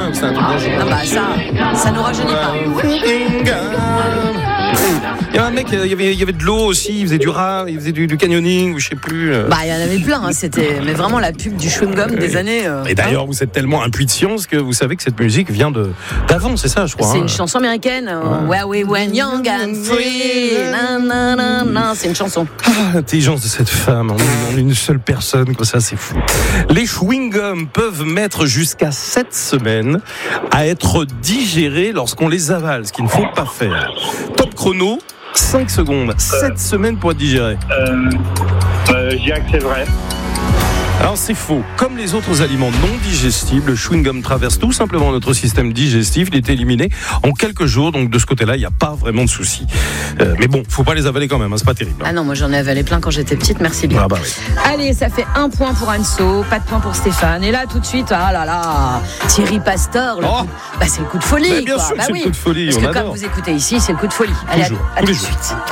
ou c'est un truc dangereux? Ah bah ça nous rajeunit pas. Il y avait un mec, il y avait de l'eau aussi, il faisait du rat, il faisait du canyoning, ou je sais plus. Bah il y en avait plein, hein, c'était mais vraiment la pub du chewing-gum des années. Et d'ailleurs, vous êtes tellement impuis de science que vous savez que cette musique vient d'avant, c'est ça, je crois. C'est une chanson américaine. Where we went young and free. C'est une chanson. L'intelligence de cette femme en une seule personne, comme ça, c'est fou. Les chewing-gums peuvent mettre jusqu'à 7 semaines à être digérés lorsqu'on les avale, ce qu'il ne faut pas faire. Top chrono, 5 secondes, 7 semaines pour être digéré. Je dirais que c'est vrai. Alors c'est faux. Comme les autres aliments non digestibles, le chewing-gum traverse tout simplement notre système digestif. Il est éliminé en quelques jours, donc de ce côté-là, il n'y a pas vraiment de souci. Mais bon, faut pas les avaler quand même, hein, c'est pas terrible. Ah non, moi j'en ai avalé plein quand j'étais petite, merci bien. Ah bah oui. Allez, ça fait 1 point pour Anso, pas de point pour Stéphane. Et là, tout de suite, ah là là, Thierry Pastor, c'est le coup de folie. Bien quoi. sûr que c'est le coup de folie, Parce on que adore. comme vous écoutez ici, c'est le coup de folie. Allez, Toujours, à tous tout les de jours. suite.